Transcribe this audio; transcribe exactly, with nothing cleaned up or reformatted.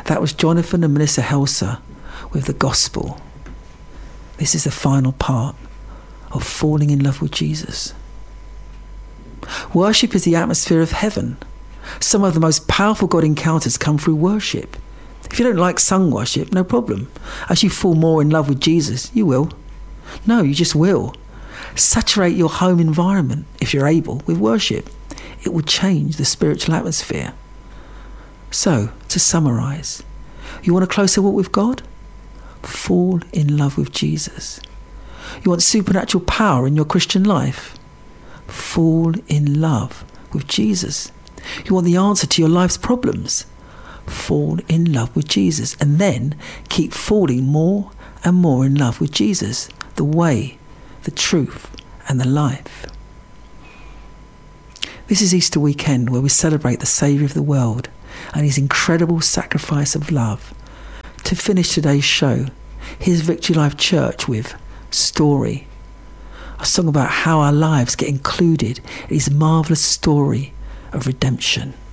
That was Jonathan and Melissa Helser with the gospel. This is the final part of falling in love with Jesus. Worship is the atmosphere of heaven. Some of the most powerful God encounters come through worship. If you don't like sung worship, no problem. As you fall more in love with Jesus, you will. No, you just will. Saturate your home environment, if you're able, with worship. It will change the spiritual atmosphere. So, to summarise, you want a closer walk with God? Fall in love with Jesus. You want supernatural power in your Christian life? Fall in love with Jesus. You want the answer to your life's problems? Fall in love with Jesus, and then keep falling more and more in love with Jesus, the way, the truth, and the life. This is Easter weekend, where we celebrate the Saviour of the world and his incredible sacrifice of love. To finish today's show, here's Victory Life Church with Story, a song about how our lives get included in his marvellous story of redemption.